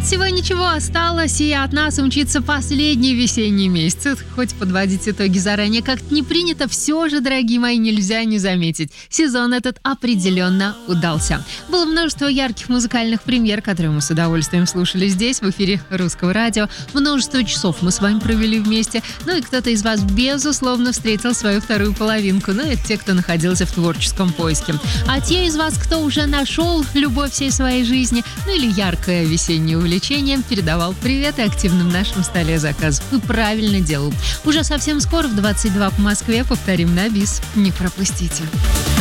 вот всего ничего осталось, и от нас умчится последний весенний месяц. Хоть подводить итоги заранее как-то не принято, все же, дорогие мои, нельзя не заметить. Сезон этот определенно удался. Было множество ярких музыкальных премьер, которые мы с удовольствием слушали здесь, в эфире Русского радио. Множество часов мы с вами провели вместе. Ну и кто-то из вас, безусловно, встретил свою вторую половинку. Ну, это те, кто находился в творческом поиске. А те из вас, кто уже нашел любовь всей своей жизни, ну или яркое весеннее увлечение, передавал приветы активным в нашем столе заказов. И правильно делал. Уже совсем скоро в 22 по Москве повторим на бис. Не пропустите.